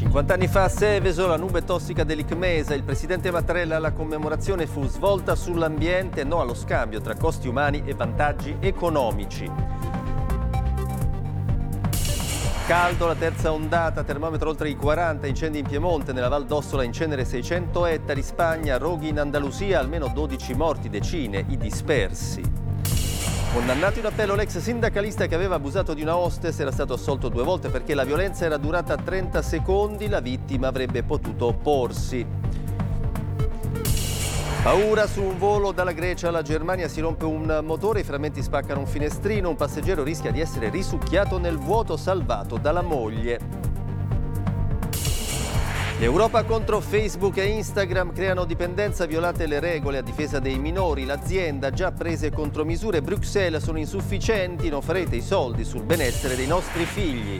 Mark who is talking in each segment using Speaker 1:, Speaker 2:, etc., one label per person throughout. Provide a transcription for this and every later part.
Speaker 1: 50 anni fa a Seveso, la nube tossica dell'ICMESA, il presidente Mattarella alla commemorazione fu svolta sull'ambiente, no allo scambio tra costi umani e vantaggi economici. Caldo, la terza ondata, termometro oltre i 40, incendi in Piemonte, nella Val d'Ossola incenere 600 ettari, Spagna, roghi in Andalusia, almeno 12 morti, decine i dispersi. Condannato in appello l'ex sindacalista che aveva abusato di una hostess, era stato assolto 2 volte perché la violenza era durata 30 secondi, la vittima avrebbe potuto opporsi. Paura su un volo dalla Grecia alla Germania, si rompe un motore, i frammenti spaccano un finestrino, un passeggero rischia di essere risucchiato nel vuoto, salvato dalla moglie. L'Europa contro Facebook e Instagram, creano dipendenza, violate le regole a difesa dei minori, l'azienda ha già prese contromisure, Bruxelles sono insufficienti, non farete i soldi sul benessere dei nostri figli.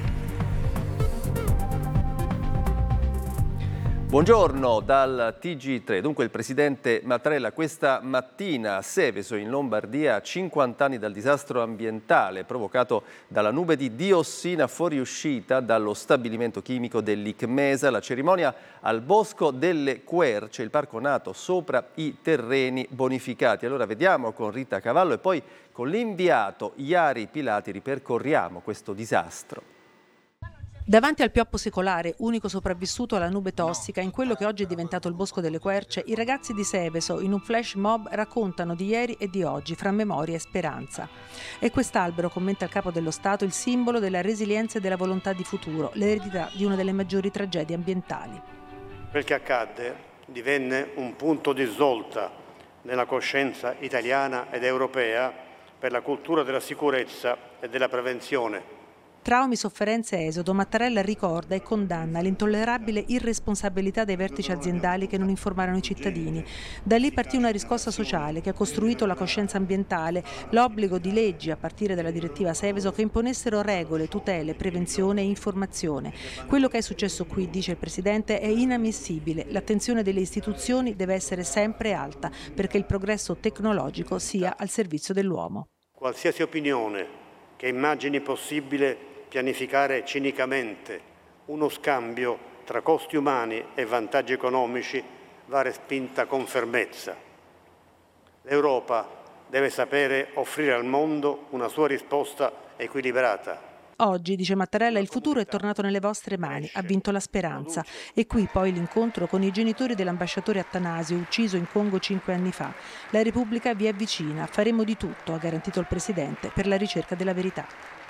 Speaker 1: Buongiorno dal TG3. Dunque il presidente Mattarella questa mattina a Seveso in Lombardia, a 50 anni dal disastro ambientale provocato dalla nube di diossina fuoriuscita dallo stabilimento chimico dell'ICMESA. La cerimonia al Bosco delle Querce, il parco nato sopra i terreni bonificati. Allora vediamo con Rita Cavallo e poi con l'inviato Iari Pilati ripercorriamo questo disastro.
Speaker 2: Davanti al pioppo secolare, unico sopravvissuto alla nube tossica, in quello che oggi è diventato il Bosco delle Querce, i ragazzi di Seveso, in un flash mob, raccontano di ieri e di oggi, fra memoria e speranza. E quest'albero, commenta il capo dello Stato, il simbolo della resilienza e della volontà di futuro, l'eredità di una delle maggiori tragedie ambientali.
Speaker 3: Quel che accadde divenne un punto di svolta nella coscienza italiana ed europea per la cultura della sicurezza e della prevenzione.
Speaker 2: Traumi, sofferenze e esodo, Mattarella ricorda e condanna l'intollerabile irresponsabilità dei vertici aziendali che non informarono i cittadini. Da lì partì una riscossa sociale che ha costruito la coscienza ambientale, l'obbligo di leggi a partire dalla direttiva Seveso che imponessero regole, tutele, prevenzione e informazione. Quello che è successo qui, dice il Presidente, è inammissibile. L'attenzione delle istituzioni deve essere sempre alta perché il progresso tecnologico sia al servizio dell'uomo.
Speaker 3: Qualsiasi opinione che immagini possibile pianificare cinicamente uno scambio tra costi umani e vantaggi economici va respinta con fermezza. L'Europa deve sapere offrire al mondo una sua risposta equilibrata.
Speaker 2: Oggi, dice Mattarella, il futuro è tornato nelle vostre mani, ha vinto la speranza. E qui poi l'incontro con i genitori dell'ambasciatore Attanasio, ucciso in Congo 5 anni fa. La Repubblica vi avvicina, faremo di tutto, ha garantito il Presidente, per la ricerca della verità.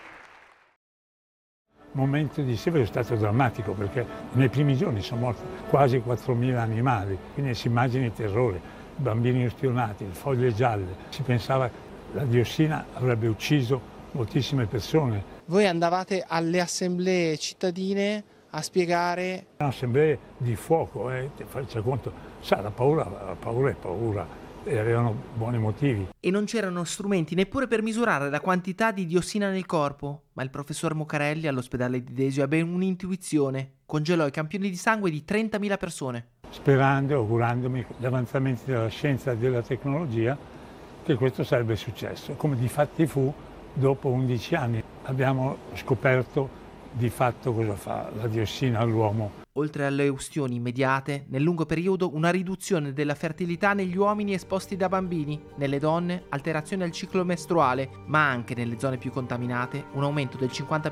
Speaker 4: Il momento di Seveso è stato drammatico perché nei primi giorni sono morti quasi 4.000 animali, quindi si immagina il terrore, i bambini ustionati, le foglie gialle. Si pensava che la diossina avrebbe ucciso moltissime persone.
Speaker 5: Voi andavate alle assemblee cittadine a spiegare?
Speaker 4: Assemblee di fuoco, faccia conto, sa, la paura è paura. E avevano buoni motivi.
Speaker 6: E non c'erano strumenti neppure per misurare la quantità di diossina nel corpo, ma il professor Mocarelli all'ospedale di Desio ebbe un'intuizione, congelò i campioni di sangue di 30.000 persone.
Speaker 4: Sperando e augurandomi gli avanzamenti della scienza e della tecnologia che questo sarebbe successo, come di fatti fu dopo 11 anni. Abbiamo scoperto di fatto cosa fa la diossina all'uomo.
Speaker 6: Oltre alle ustioni immediate, nel lungo periodo una riduzione della fertilità negli uomini esposti da bambini, nelle donne alterazioni al ciclo mestruale, ma anche nelle zone più contaminate un aumento del 50%